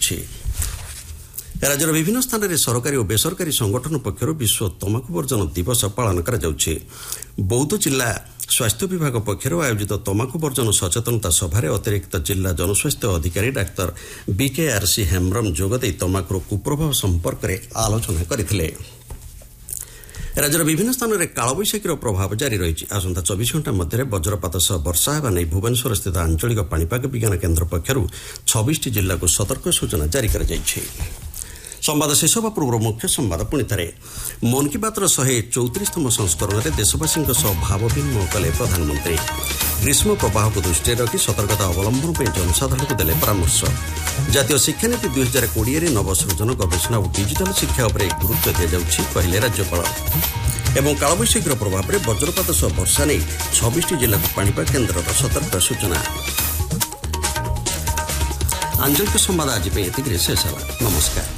କରାଯାଇଛି। राज्यर विभिन्न स्थान में सरकारी और बेसरकारी संगठन पक्षर विश्व तमाकू वर्जन दिवस पालन कराଯାଉଛି। बौद्ध जिला स्वास्थ्य विभाग पक्षर आयोजित तमाकू वर्जन सचेतनता सभार अतिरिक्त जिला जनस्वास्थ्य अधिकारी डाक्तर बीकेआरसी हेम्ब्रम जोगदे तमाकूर कुप्रभाव संपर्क में आलोचना करथिले। राज्यर विभिन्न स्थान में कालबैशाखीर प्रभाव जारी रही। आसंता 24 घंटा मध्य वज्रपात सह वर्षा होगा नहीं भुवनेश्वर स्थित आंचलिक पाणीपाग विज्ञान केन्द्र पक्षर 26 जिला को सतर्क सूचना जारी कराଯାଇଛି। संवाद शेष होगा पूर्व मुख्य संवाद पुणी थे। मन की बात 134तम संस्करण में देशवासी भाव विनिमय कले प्रधानमंत्री। ग्रीष्म प्रवाह को दृष्टि रखी सतर्कता अवलंबन पर जनसाधारण को देले परामर्श। जातीय शिक्षानीति 2020 में नवसृजन गवेषणा और डिजिटल शिक्षा पर गुरुत्व दिजाऊँगी कहले राज्यपाल। एवं कालबैशाखीर प्रभाव में वज्रपात सह वर्षा नहीं 26 जिला को पाणीपाग केन्द्र सतर्क सूचना। आंचलिक संवाद आज शेष है। नमस्कार।